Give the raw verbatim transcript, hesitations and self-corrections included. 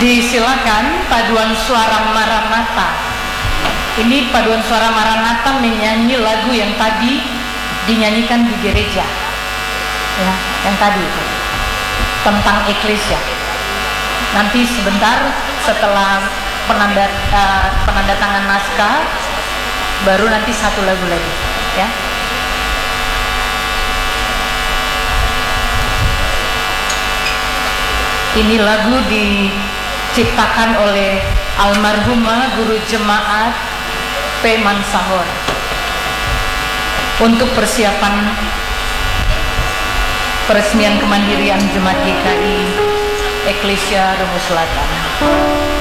Disilakan paduan suara Maranatha. Ini paduan suara Maranatha menyanyi lagu yang tadi dinyanyikan di gereja, ya, yang tadi itu tentang eklesia. Nanti sebentar setelah penanda uh, penanda tangan naskah, baru nanti satu lagu lagi, ya. Ini lagu diciptakan oleh almarhumah guru jemaat P. Mansahor untuk persiapan peresmian kemandirian Jemaat G K I Eklesia Remu Selatan.